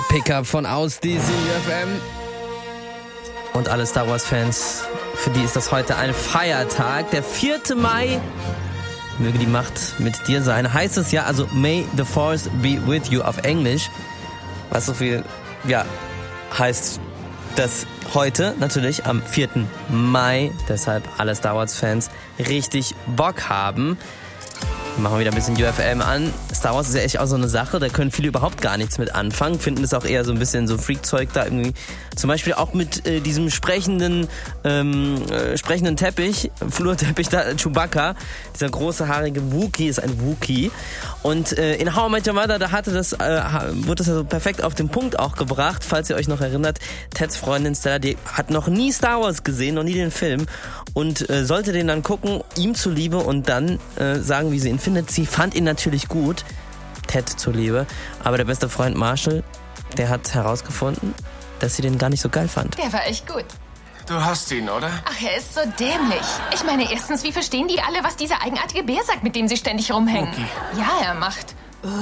Pickup von Austin FM. Und alle Star Wars Fans, für die ist das heute ein Feiertag. Der 4. Mai, möge die Macht mit dir sein. Heißt es ja, also May the Force be with you auf Englisch. Was so viel, heißt, dass heute natürlich am 4. Mai, deshalb alle Star Wars Fans richtig Bock haben. Machen wir wieder ein bisschen UFM an. Star Wars ist ja echt auch so eine Sache, da können viele überhaupt gar nichts mit anfangen, finden es auch eher so ein bisschen so Freakzeug da irgendwie. Zum Beispiel auch mit diesem sprechenden Teppich, Flurteppich da, Chewbacca, dieser große haarige Wookie ist ein Wookie. Und in How I Met Your Mother, da wurde das ja so perfekt auf den Punkt auch gebracht, falls ihr euch noch erinnert. Teds Freundin Stella, die hat noch nie Star Wars gesehen, noch nie den Film und sollte den dann gucken, ihm zuliebe und dann sagen, wie sie ihn findet. Sie fand ihn natürlich gut, Ted zuliebe, aber der beste Freund Marshall, der hat herausgefunden, dass sie den gar nicht so geil fand. Der war echt gut. Du hast ihn, oder? Ach, er ist so dämlich. Ich meine, erstens, wie verstehen die alle, was dieser eigenartige Bär sagt, mit dem sie ständig rumhängen? Okay. Ja, er macht...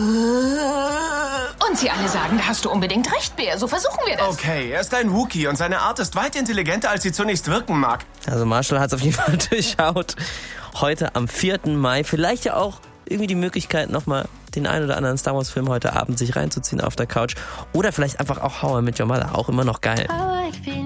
Und sie alle sagen, da hast du unbedingt recht, Bär, so versuchen wir das. Okay, er ist ein Wookie und seine Art ist weit intelligenter, als sie zunächst wirken mag. Also Marshall hat es auf jeden Fall durchschaut. Heute am 4. Mai, vielleicht ja auch irgendwie die Möglichkeit, nochmal den einen oder anderen Star Wars Film heute Abend sich reinzuziehen auf der Couch. Oder vielleicht einfach auch How I Met Your Mother, auch immer noch geil.